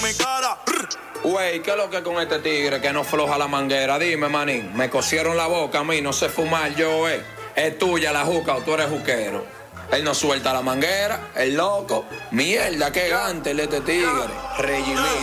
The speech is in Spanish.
Mi cara. Güey, ¿qué es lo que con este tigre que no floja la manguera? Dime, manín, me cosieron la boca a mí, no sé fumar yo, ¿Es tuya la juca o tú eres juquero? Él no suelta la manguera, el loco. Mierda, qué gante el este tigre. Regimí.